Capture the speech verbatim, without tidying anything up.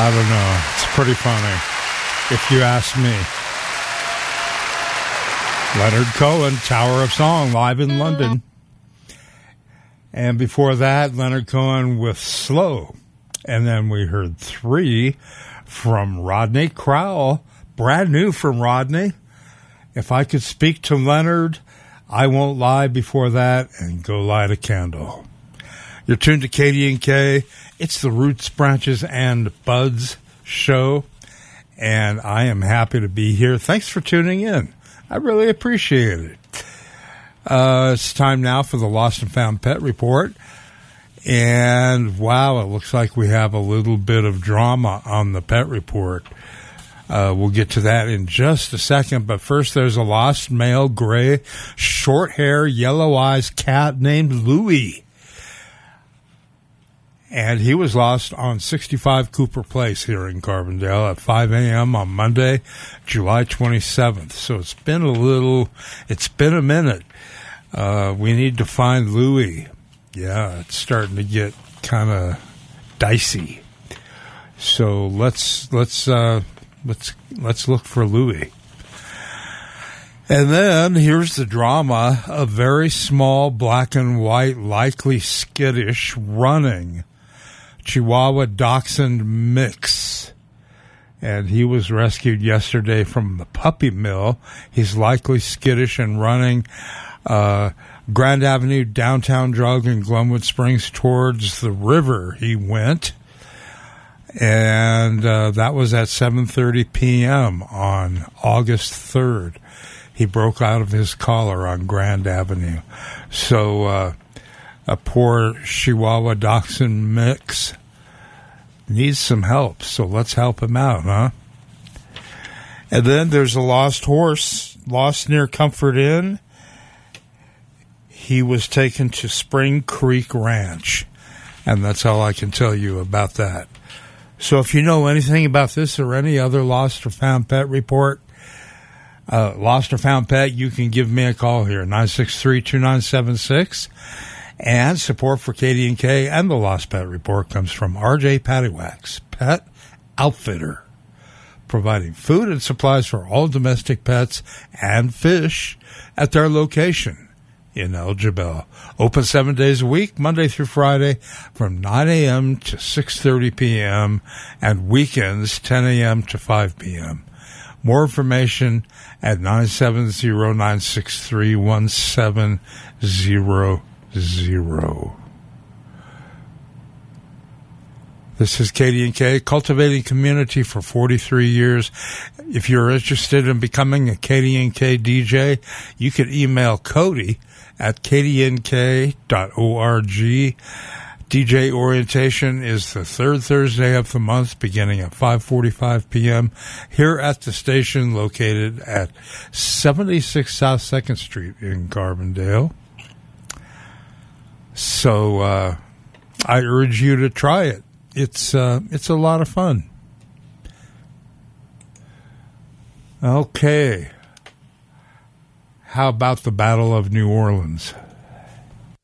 I don't know. It's pretty funny, if you ask me. Leonard Cohen, Tower of Song, live in London. And before that, Leonard Cohen with Slow. And then we heard Three from Rodney Crowell, brand new from Rodney. If I Could Speak to Leonard, I Won't Lie before that, and Go Light a Candle. You're tuned to K D N K. It's the Roots, Branches, and Buds show, and I am happy to be here. Thanks for tuning in. I really appreciate it. Uh, it's time now for the Lost and Found Pet Report. And, wow, it looks like we have a little bit of drama on the Pet Report. Uh, we'll get to that in just a second. But first, there's a lost male gray, short hair, yellow eyes cat named Louie. And he was lost on sixty-five Cooper Place here in Carbondale at five a.m. on Monday, July twenty-seventh. So it's been a little, it's been a minute. Uh, we need to find Louie. Yeah, it's starting to get kind of dicey. So let's let's uh, let's let's look for Louie. And then here's the drama: a very small black and white, likely skittish, running Chihuahua Dachshund mix. And he was rescued yesterday from the puppy mill. He's likely skittish and running uh, Grand Avenue, downtown Drug in Glenwood Springs towards the river he went. And uh, that was at seven thirty p.m. on August third. He broke out of his collar on Grand Avenue. So uh, a poor Chihuahua Dachshund mix needs some help. So let's help him out, huh? And then there's a lost horse, lost near Comfort Inn. He was taken to Spring Creek Ranch. And that's all I can tell you about that. So if you know anything about this or any other lost or found pet report, uh, lost or found pet, you can give me a call here, nine six three, two nine seven six. And support for K D N K and the Lost Pet Report comes from R J Pattywax, Pet Outfitter, providing food and supplies for all domestic pets and fish at their location in El Jebel. Open seven days a week, Monday through Friday, from nine a.m. to six thirty p.m. and weekends ten a.m. to five p.m. More information at nine seven zero, nine six three, one seven zero zero. This is K D N K, cultivating community for forty-three years. If you're interested in becoming a K D N K D J, you can email Cody at k d n k dot org. D J orientation is the third Thursday of the month, beginning at five forty-five p.m. here at the station located at seventy-six South second Street in Carbondale. So uh, I urge you to try it. It's uh, it's a lot of fun. Okay. How about the Battle of New Orleans?